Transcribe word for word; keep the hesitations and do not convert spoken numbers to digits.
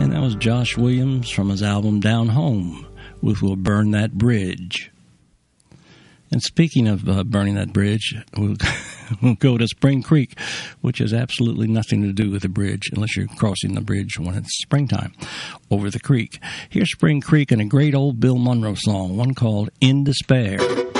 And that was Josh Williams from his album Down Home with We'll Burn That Bridge. And speaking of uh, burning that bridge, we'll, we'll go to Spring Creek, which has absolutely nothing to do with the bridge unless you're crossing the bridge when it's springtime over the creek. Here's Spring Creek and a great old Bill Monroe song, one called In Despair.